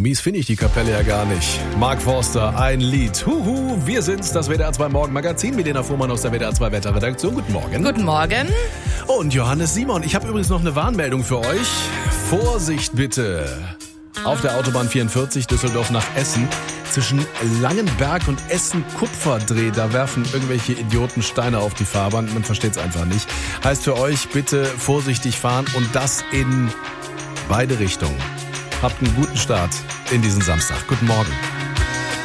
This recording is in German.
mies finde ich die Kapelle ja gar nicht. Mark Forster, ein Lied. Huhu, wir sind's, das WDR 2 Morgenmagazin mit Lena Fuhrmann aus der WDR 2 Wetterredaktion. Guten Morgen. Guten Morgen. Und Johannes Simon. Ich habe übrigens noch eine Warnmeldung für euch. Vorsicht bitte. Auf der Autobahn 44 Düsseldorf nach Essen. Zwischen Langenberg und Essen-Kupferdreh, da werfen irgendwelche Idioten Steine auf die Fahrbahn. Man versteht's einfach nicht. Heißt für euch, bitte vorsichtig fahren und das in beide Richtungen. Habt einen guten Start in diesen Samstag. Guten Morgen.